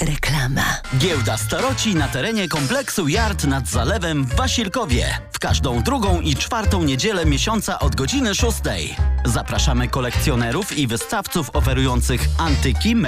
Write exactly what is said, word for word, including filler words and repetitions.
Reklama. Giełda Staroci na terenie kompleksu Yard nad Zalewem w Wasilkowie. W każdą drugą i czwartą niedzielę miesiąca od godziny szóstej. Zapraszamy kolekcjonerów i wystawców oferujących antyki,